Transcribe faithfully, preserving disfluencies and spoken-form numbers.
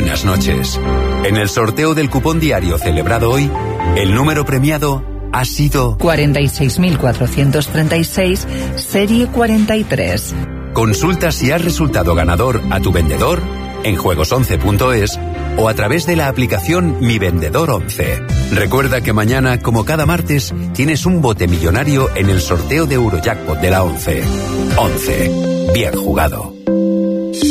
buenas noches. En el sorteo del cupón diario celebrado hoy, el número premiado ha sido cuarenta y seis mil cuatrocientos treinta y seis, serie cuarenta y tres. Consulta si has resultado ganador a tu vendedor en juegos once punto es o a través de la aplicación Mi Vendedor once. Recuerda que mañana, como cada martes, tienes un bote millonario en el sorteo de Eurojackpot de la once. once. Bien jugado.